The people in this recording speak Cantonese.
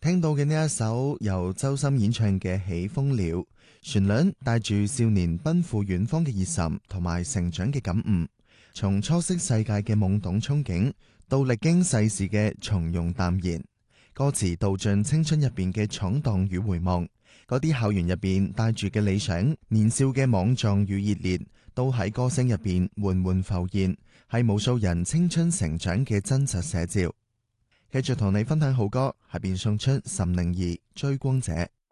聽到嘅呢一首由周深演唱嘅《起風了》，旋律帶住少年奔赴遠方嘅熱忱同埋成長嘅感悟，從初識世界嘅懵懂憧憬，到歷經世事嘅從容淡然。歌詞道盡青春入邊嘅闖蕩與回望，嗰啲校園入邊帶住嘅理想、年少嘅莽撞與熱烈，都喺歌聲入邊緩緩浮現，係無數人青春成長嘅真實寫照。繼續同你分享好歌，下邊送出岑寧兒《追光者》。